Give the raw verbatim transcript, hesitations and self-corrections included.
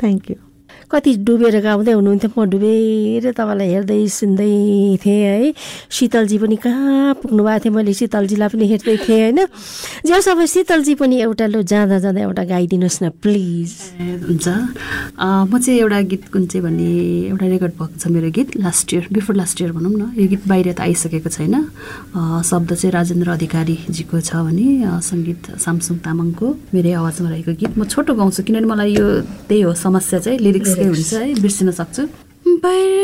Thank you. कति डुबेर गाउँदै हुनुहुन्थ्यो, म डुबेर तपाईँलाई हेर्दै सुन्दै थिएँ है। शीतलजी पनि कहाँ पुग्नु भएको थियो, मैले शीतलजीलाई पनि हेर्दै थिएँ होइन। जे सब शीतलजी पनि एउटा लो जाँदा जाँदा एउटा गाइदिनुहोस् न प्लिज। हुन्छ, म चाहिँ एउटा गीत कुन चाहिँ भन्ने एउटा रेकर्ड भएको छ मेरो गीत last year, before last year भनौँ न। यो गीत बाहिर त आइसकेको छैन। शब्द चाहिँ राजेन्द्र अधिकारीजीको छ भने सङ्गीत सामसुङ तामाङको मेरै आवाजमा रहेको गीत। म छोटो गाउँछु किनभने मलाई यो त्यही हो समस्या चाहिँ लिरिक्सकै हुन्छ है, बिर्सिन सक्छु।